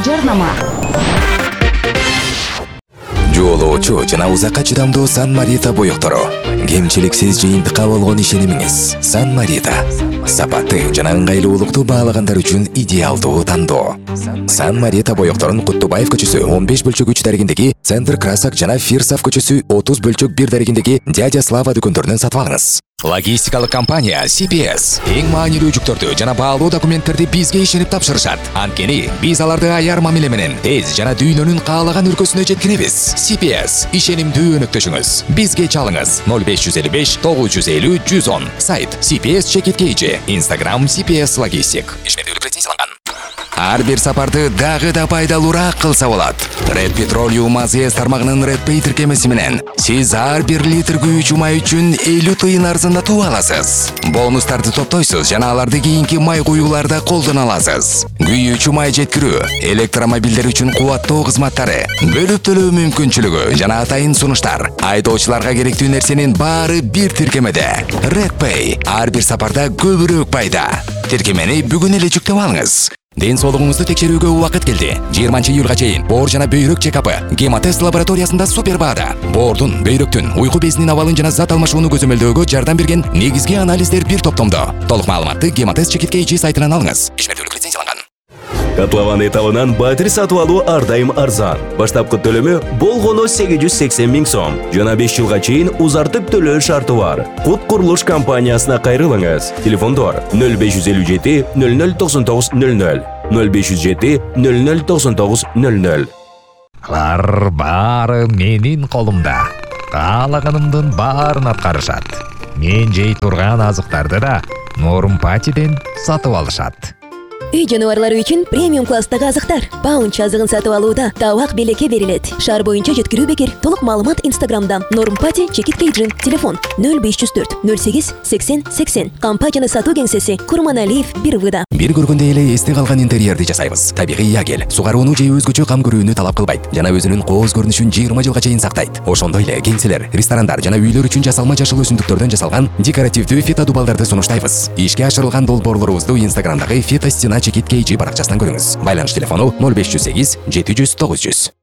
жарнама. Жоолоочу жана узакка чыдамдуу Сан Марита боёктору. Кемчиликсиз жыйынтыкка болгон ишенимиңиз Сан Марита. Сапаты жана ыңгайлуулукту баалагандар үчүн идеалдуу тандоо. Сан Марита боёкторун Куттубаев көчөсү 15/3 дарегиндеги Центр Красак жана Фирсов көчөсү 30/1 дарегиндеги Дядя Слава дүкөндөрүнөн сатып алыңыз. Логистикалык компания CPS эң маанилүү жүктөрдү жана баалуу документтерди бизге ишенип тапшырышат. Анткени биз аларды аяр мамиле менен тез жана дүйнөнүн каалаган өлкөсүнө жеткиребиз. CPS ишенимдүү өнөктөшүңүз. Бизге чалыңыз 0555 950 110. Сайт CPS Check It KG. Instagram CPS Logistic. Ишмердүүлүк лицензияланган. Ар бир сапарды дагы да пайдалуураак кылса болот. Red Petroleum AZS тармагынын Red Pay тиркемеси менен сиз ар бир литр күйүүчү май үчүн 50 тыйын арзандатуу аласыз. Бонустарды топтойсуз жана аларды кийинки май куюуларда колдоно аласыз. Күйүүчү май жеткирүү, электромобилдер үчүн кубаттоо кызматтары, бөлүп төлөө мүмкүнчүлүгү жана атайын сунуштар. Айдоочуларга керектүү нерсенин баары бир тиркемеде. Red Pay ар бир сапарда көбүрөөк пайда. Тиркемени бүгүн эле жүктөп алыңыз. Ден соолугуңузду текшерүүгө убакыт келди. 20 июлга чейин боор жана бөйрөк чекапы Гемотест лабораториясында супер баада. Боордун, бөйрөктүн, уйку безинин абалын жана зат алмашууну көзөмөлдөөгө жардам берген негизги анализдер бир топтомдо. Толук маалыматты Гемотест Check It KG сайтынан алыңыз. Ишмердүүлүк лицензияланган. Котлован этабынан батир сатып алуу ар дайым арзан. Баштапкы төлөмү болгону 880 000 сом. Жана 5 жылга чейин узартып төлөө шарты бар. Кут курулуш компаниясына кайрылыңыз. Телефондор 0557 0099 00 0507 0099 00. Алар баары менин колумда. Каалаганымдын баарын аткарышат. Мен жей турган азыктарды да Нормпатиден сатып алышат. Үй жануарлары үчүн премиум класстагы азыктар. Паунч азыгын сатып алууда табак белекке берилет. Шаар боюнча жеткирүү бекер. Толук маалымат Instagram'да Нормпати Check It KG. Телефон 0504 08 80 80. Компанияны сатуу кеңсеси Курманалиев 1 Бир көргөндө эле эсте калган интерьерди жасайбыз. Табигый ягел, сугарууну же өзгөчө кам көрүүнү талап кылбайт жана өзүнүн кооз көрүнүшүн 20 жылга чейин сактайт. Ошондой эле кеңселер, ресторандар жана үйлөр үчүн жасалма жашыл өсүмдүктөрдөн жасалган декоративдүү фитодубалдарды сунуштайбыз. Ишке ашырылган долбоорлорубузду Instagram'дагы Фитостена Check It KG баракчасынан көрүңүз. Байланыш телефону 0508 700 900.